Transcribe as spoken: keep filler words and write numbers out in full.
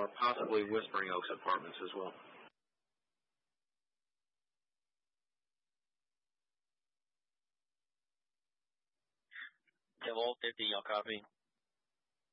or possibly Whispering Oaks Apartments as well. Devil fifty, y'all copy?